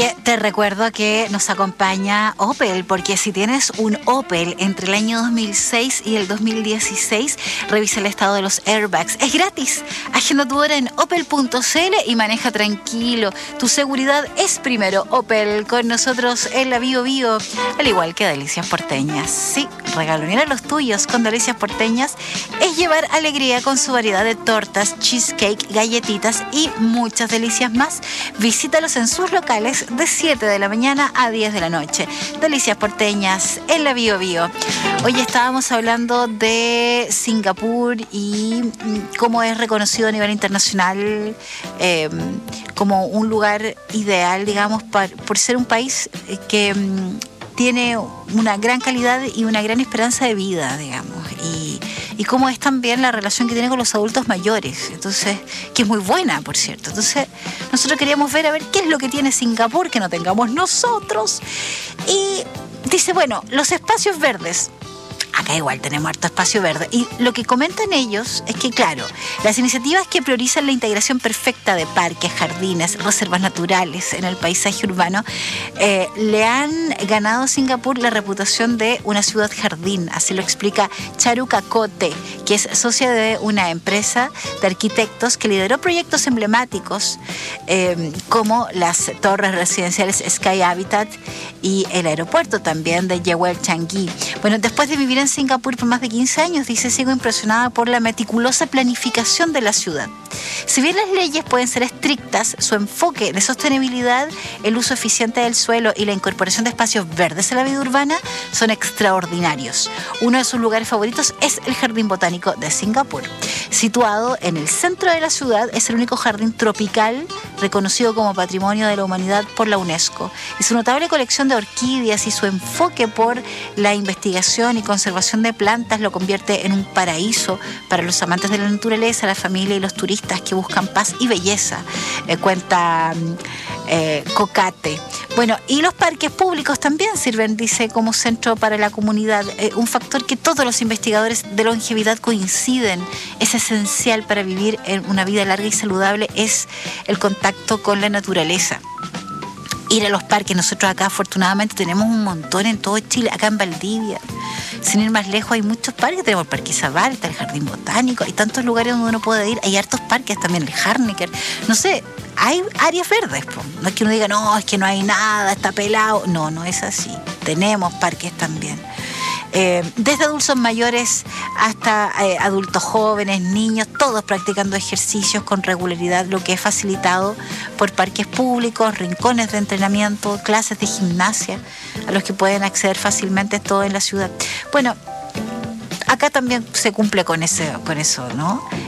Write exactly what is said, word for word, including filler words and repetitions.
Oye, te recuerdo que nos acompaña Opel, porque si tienes un Opel entre el año dos mil seis y el dos mil dieciséis, revisa el estado de los airbags. Es gratis. Agenda tu hora en opel punto c l y maneja tranquilo. Tu seguridad es primero. Opel, con nosotros en la Bio Bio, al igual que Delicias Porteñas. Sí, regalonear a los tuyos con Delicias Porteñas es llevar alegría con su variedad de tortas, cheesecake, galletitas y muchas delicias más. Visítalos en sus locales de siete de la mañana a diez de la noche. Delicias Porteñas en la Bio Bio. Hoy estábamos hablando de Singapur y cómo es reconocido a nivel internacional eh, como un lugar ideal, digamos, para, por ser un país que um, tiene una gran calidad y una gran esperanza de vida, digamos, y, y cómo es también la relación que tiene con los adultos mayores, entonces, que es muy buena, por cierto. Entonces, nosotros queríamos ver a ver qué es lo que tiene Singapur que no tengamos nosotros, y dice, bueno, los espacios verdes. Acá igual tenemos harto espacio verde. Y lo que comentan ellos es que, claro, las iniciativas que priorizan la integración perfecta de parques, jardines, reservas naturales en el paisaje urbano, eh, le han ganado a Singapur la reputación de una ciudad jardín. Así lo explica Charu Kakote, que es socia de una empresa de arquitectos que lideró proyectos emblemáticos eh, como las torres residenciales Sky Habitat y el aeropuerto también de Jewel Changi. Bueno, después de vivir en Singapur por más de quince años, dice, sigo impresionada por la meticulosa planificación de la ciudad. Si bien las leyes pueden ser estrictas, su enfoque de sostenibilidad, el uso eficiente del suelo y la incorporación de espacios verdes en la vida urbana son extraordinarios. Uno de sus lugares favoritos es el Jardín Botánico de Singapur. Situado en el centro de la ciudad, es el único jardín tropical reconocido como Patrimonio de la Humanidad por la UNESCO. Y su notable colección de orquídeas y su enfoque por la investigación y conservación de plantas lo convierte en un paraíso para los amantes de la naturaleza, la familia y los turistas que buscan paz y belleza, eh, cuenta eh, Cocate. Bueno, y los parques públicos también sirven, dice, como centro para la comunidad, eh, un factor que todos los investigadores de longevidad coinciden, es esencial para vivir en una vida larga y saludable, es el contacto con la naturaleza. Ir a los parques, nosotros acá afortunadamente tenemos un montón en todo Chile, acá en Valdivia, sin ir más lejos hay muchos parques, tenemos el Parque Izabal, el Jardín Botánico, hay tantos lugares donde uno puede ir, hay hartos parques también, el Harnecker, no sé, hay áreas verdes, po. No es que uno diga, no, es que no hay nada, está pelado, no, no es así, tenemos parques también. Eh, desde adultos mayores hasta eh, adultos jóvenes, niños, todos practicando ejercicios con regularidad, lo que es facilitado por parques públicos, rincones de entrenamiento, clases de gimnasia, a los que pueden acceder fácilmente todo en la ciudad. Bueno, acá también se cumple con ese, con eso, ¿no?